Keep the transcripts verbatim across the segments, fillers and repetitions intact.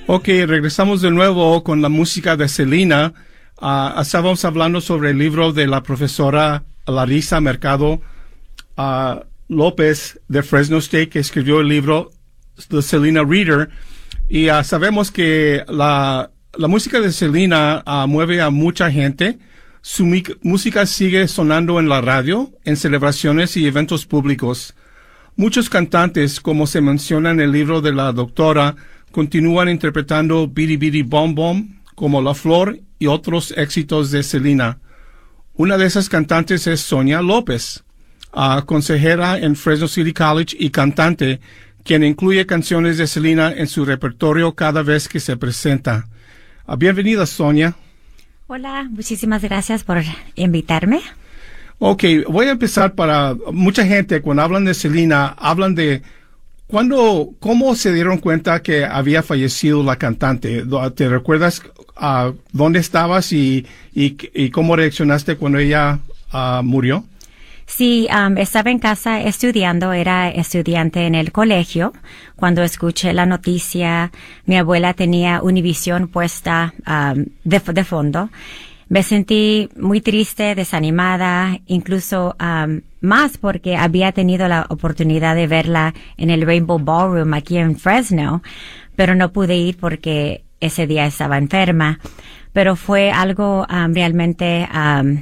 Ok, regresamos de nuevo con la música de Selena. Uh, estábamos hablando sobre el libro de la profesora Larisa Mercado uh, López de Fresno State, que escribió el libro The Selena Reader. Y uh, sabemos que la, la música de Selena uh, mueve a mucha gente. Su música sigue sonando en la radio, en celebraciones y eventos públicos. Muchos cantantes, como se menciona en el libro de la doctora, continúan interpretando Bidi Bidi Bom Bom, como La Flor y otros éxitos de Selena. Una de esas cantantes es Sonia López, uh, consejera en Fresno City College y cantante, quien incluye canciones de Selena en su repertorio cada vez que se presenta. Uh, bienvenida, Sonia. Hola, muchísimas gracias por invitarme. Ok, voy a empezar para mucha gente cuando hablan de Selena, hablan de cuándo, cómo se dieron cuenta que había fallecido la cantante. ¿Te recuerdas uh, dónde estabas y, y, y cómo reaccionaste cuando ella uh, murió? Sí, um, estaba en casa estudiando, era estudiante en el colegio. Cuando escuché la noticia, mi abuela tenía Univisión puesta um, de, de fondo. Me sentí muy triste, desanimada, incluso um, más porque había tenido la oportunidad de verla en el Rainbow Ballroom aquí en Fresno, pero no pude ir porque ese día estaba enferma. Pero fue algo um, realmente... Um,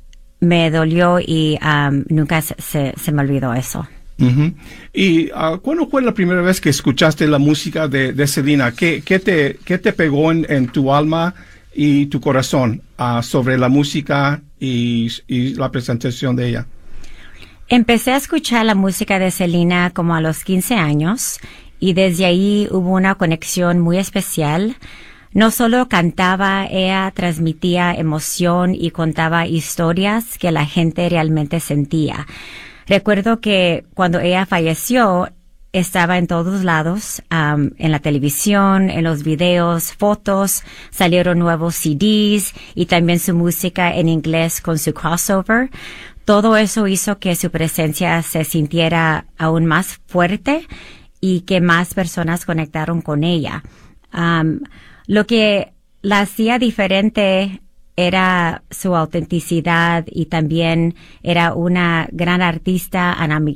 me dolió y um, nunca se, se, se me olvidó eso. Uh-huh. ¿Y uh, cuándo fue la primera vez que escuchaste la música de, de Selena? ¿Qué, qué, te, ¿Qué te pegó en, en tu alma y tu corazón uh, sobre la música y, y la presentación de ella? Empecé a escuchar la música de Selena como a los quince años y desde ahí hubo una conexión muy especial. No solo cantaba, ella transmitía emoción y contaba historias que la gente realmente sentía. Recuerdo que cuando ella falleció, estaba en todos lados, um, en la televisión, en los videos, fotos, salieron nuevos C Ds y también su música en inglés con su crossover. Todo eso hizo que su presencia se sintiera aún más fuerte y que más personas conectaron con ella. Um, Lo que la hacía diferente era su autenticidad y también era una gran artista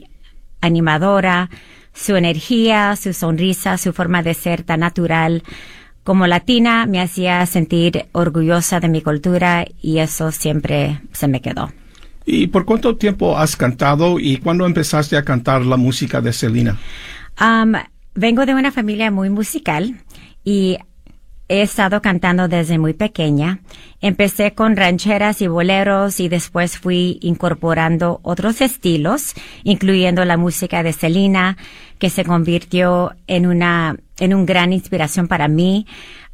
animadora, su energía, su sonrisa, su forma de ser tan natural. Como latina me hacía sentir orgullosa de mi cultura y eso siempre se me quedó. ¿Y por cuánto tiempo has cantado y cuándo empezaste a cantar la música de Selena? Um, vengo de una familia muy musical y he estado cantando desde muy pequeña. Empecé con rancheras y boleros y después fui incorporando otros estilos, incluyendo la música de Selena, que se convirtió en una, en una gran inspiración para mí.